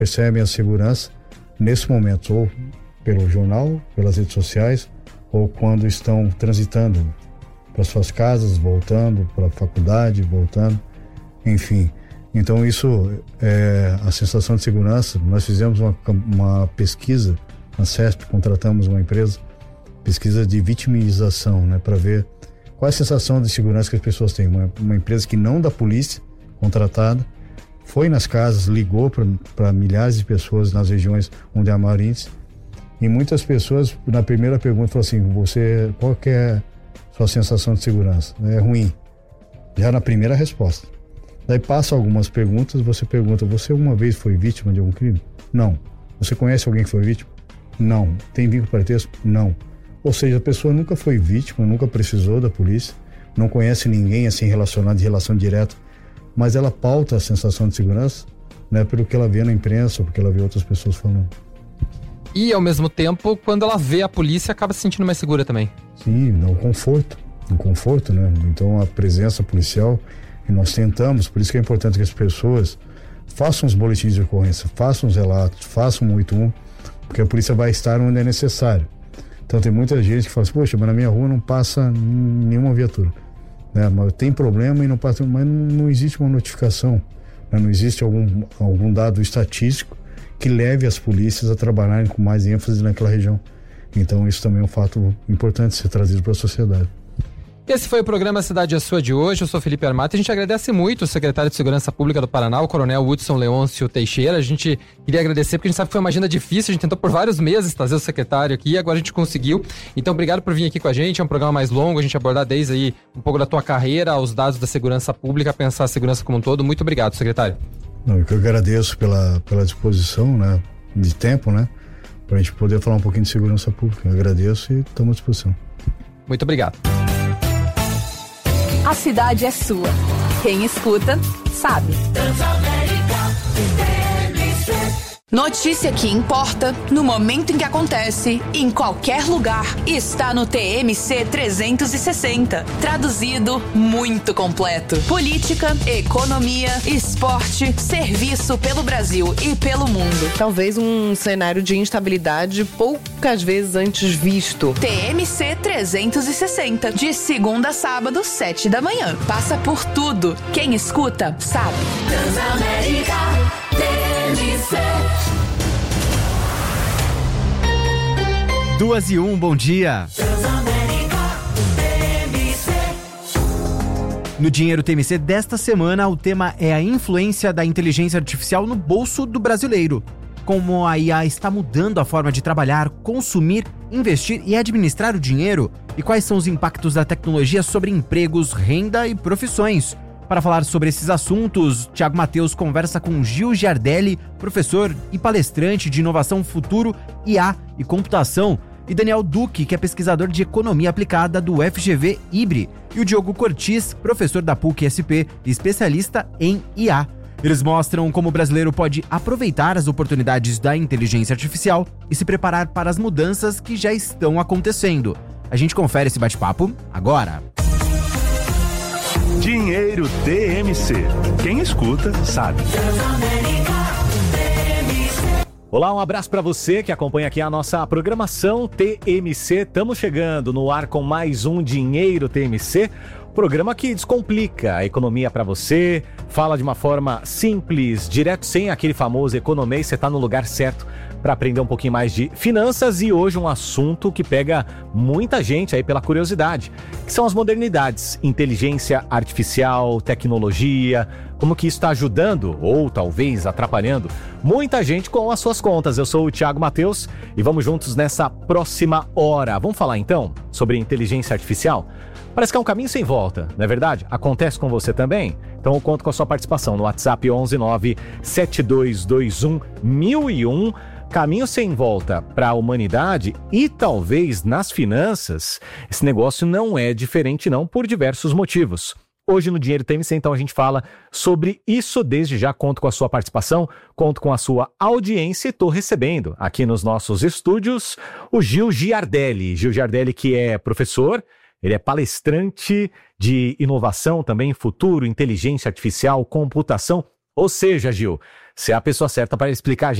percebem a segurança nesse momento, ou pelo jornal, pelas redes sociais, ou quando estão transitando para suas casas, voltando para a faculdade, voltando, enfim. Então isso é a sensação de segurança. Nós fizemos uma pesquisa na CESP, contratamos uma empresa, pesquisa de vitimização, né, para ver qual é a sensação de segurança que as pessoas têm. Uma empresa que não da polícia, contratada, foi nas casas, ligou para milhares de pessoas nas regiões onde há maior índice, e muitas pessoas, na primeira pergunta, falaram assim: qual que é a sua sensação de segurança? É ruim. Já na primeira resposta. Daí passa algumas perguntas, você pergunta: você alguma vez foi vítima de algum crime? Não. Você conhece alguém que foi vítima? Não. Tem vínculo parentesco? Não. Ou seja, a pessoa nunca foi vítima, nunca precisou da polícia, não conhece ninguém assim relacionado, de relação direta, mas ela pauta a sensação de segurança, né, pelo que ela vê na imprensa, ou porque ela vê outras pessoas falando. E, ao mesmo tempo, quando ela vê a polícia, acaba se sentindo mais segura também. Sim, dá um conforto, né? Então, a presença policial, e nós tentamos, por isso que é importante que as pessoas façam os boletins de ocorrência, façam os relatos, façam o 181, porque a polícia vai estar onde é necessário. Então, tem muita gente que fala assim: poxa, mas na minha rua não passa nenhuma viatura, né? Mas tem problema e não passa, mas não existe uma notificação, né? Não existe algum dado estatístico que leve as polícias a trabalharem com mais ênfase naquela região. Então isso também é um fato importante ser trazido para a sociedade. Esse foi o programa Cidade é Sua de hoje. Eu sou Felipe Armato e a gente agradece muito o secretário de Segurança Pública do Paraná, o coronel Hudson Leôncio Teixeira. A gente queria agradecer porque a gente sabe que foi uma agenda difícil, a gente tentou por vários meses trazer o secretário aqui e agora a gente conseguiu. Então obrigado por vir aqui com a gente, é um programa mais longo, a gente abordar desde aí um pouco da tua carreira, aos dados da segurança pública, pensar a segurança como um todo. Muito obrigado, secretário. Eu que agradeço pela disposição, né, de tempo, né, para a gente poder falar um pouquinho de segurança pública. Eu agradeço e estamos à disposição. Muito obrigado. A cidade é sua. Quem escuta, sabe. Notícia que importa, no momento em que acontece, em qualquer lugar, está no TMC 360. Traduzido, muito completo. Política, economia, esporte, serviço pelo Brasil e pelo mundo. Talvez um cenário de instabilidade poucas vezes antes visto. TMC 360, de segunda a sábado, 7 da manhã. Passa por tudo. Quem escuta, sabe. Transamérica, TMC. 2:01, bom dia. No Dinheiro TMC desta semana, o tema é a influência da inteligência artificial no bolso do brasileiro. Como a IA está mudando a forma de trabalhar, consumir, investir e administrar o dinheiro, e quais são os impactos da tecnologia sobre empregos, renda e profissões. Para falar sobre esses assuntos, Thiago Mateus conversa com Gil Giardelli, professor e palestrante de inovação futuro, IA e computação, e Daniel Duque, que é pesquisador de economia aplicada do FGV IBRE, e o Diogo Cortis, professor da PUC-SP e especialista em IA. Eles mostram como o brasileiro pode aproveitar as oportunidades da inteligência artificial e se preparar para as mudanças que já estão acontecendo. A gente confere esse bate-papo agora. Dinheiro TMC. Quem escuta, sabe. Olá, um abraço para você que acompanha aqui a nossa programação TMC. Estamos chegando no ar com mais um Dinheiro TMC, programa que descomplica a economia para você, fala de uma forma simples, direto, sem aquele famoso economês. Você está no lugar certo para aprender um pouquinho mais de finanças, e hoje um assunto que pega muita gente aí pela curiosidade, que são as modernidades, inteligência artificial, tecnologia, como que isso está ajudando ou talvez atrapalhando muita gente com as suas contas. Eu sou o Thiago Mateus e vamos juntos nessa próxima hora. Vamos falar então sobre inteligência artificial? Parece que é um caminho sem volta, não é verdade? Acontece com você também? Então eu conto com a sua participação no WhatsApp 11972211001. Caminho sem volta para a humanidade e talvez nas finanças. Esse negócio não é diferente não, por diversos motivos. Hoje no Dinheiro TMC, então, a gente fala sobre isso. Desde já conto com a sua participação, conto com a sua audiência e estou recebendo aqui nos nossos estúdios o Gil Giardelli. Gil Giardelli, que é professor, ele é palestrante de inovação também, futuro, inteligência artificial, computação Ou seja, Gil, você é a pessoa certa para explicar a